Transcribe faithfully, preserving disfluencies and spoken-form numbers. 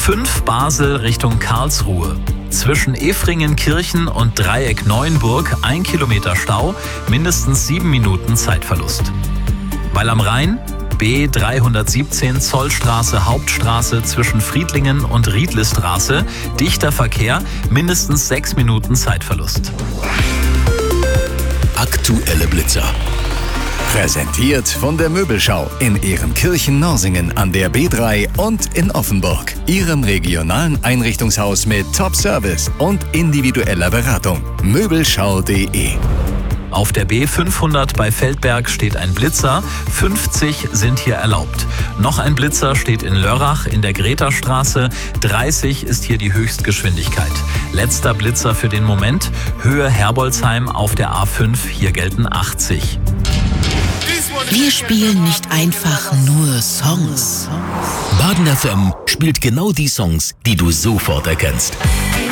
fünf Basel Richtung Karlsruhe. Zwischen Efringenkirchen und Dreieck Neuenburg ein Kilometer Stau, mindestens sieben Minuten Zeitverlust. Weil am Rhein B dreihundertsiebzehn Zollstraße Hauptstraße zwischen Friedlingen und Riedlestraße, dichter Verkehr, mindestens sechs Minuten Zeitverlust. Aktuelle Blitzer. Präsentiert von der Möbelschau in Ehrenkirchen-Norsingen an der B drei und in Offenburg. Ihrem regionalen Einrichtungshaus mit Top-Service und individueller Beratung. Möbelschau punkt de. Auf der B fünfhundert bei Feldberg steht ein Blitzer, fünfzig sind hier erlaubt. Noch ein Blitzer steht in Lörrach in der Gretastraße, dreißig ist hier die Höchstgeschwindigkeit. Letzter Blitzer für den Moment, Höhe Herbolzheim auf der A fünf, hier gelten achtzig. Wir spielen nicht einfach nur Songs. Baden F M spielt genau die Songs, die du sofort erkennst.